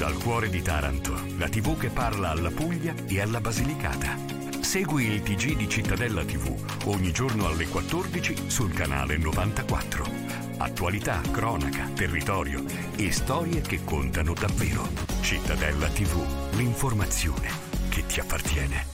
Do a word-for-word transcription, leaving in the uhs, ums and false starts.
Dal cuore di Taranto, la tivù che parla alla Puglia e alla Basilicata. Segui il T G di Cittadella tivù ogni giorno alle quattordici sul canale novantaquattro. Attualità, cronaca, territorio e storie che contano davvero. Cittadella tivù, l'informazione che ti appartiene.